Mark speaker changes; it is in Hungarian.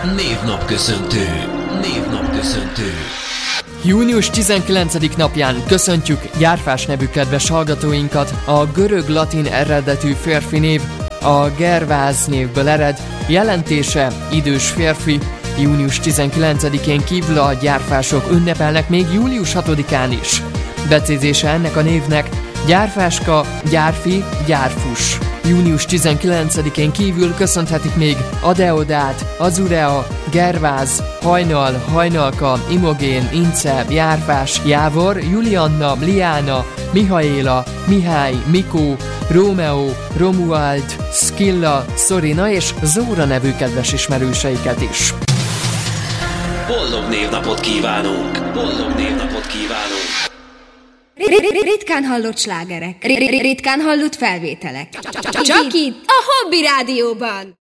Speaker 1: Névnapköszöntő.
Speaker 2: Június 19. napján köszöntjük Gyárfás nevű kedves hallgatóinkat. A görög-latin eredetű férfi név a Gervász névből ered, jelentése idős férfi. Június 19-én kívül a gyárfások ünnepelnek még július 6-án is. Becézése ennek a névnek gyárfáska, gyárfi, gyárfus. Június 19-én kívül köszönhetik még Adeodát, Azurea, Gerváz, Hajnal, Hajnalka, Imogén, Ince, Járfás, Jávor, Julianna, Liána, Mihaéla, Mihály, Mikó, Rómeó, Romuald, Skilla, Szorina és Zóra nevű kedves ismerőseiket is.
Speaker 1: Boldog névnapot kívánunk!
Speaker 3: Ritkán hallott slágerek, ritkán hallott felvételek. Csak itt, a Hobby Rádióban!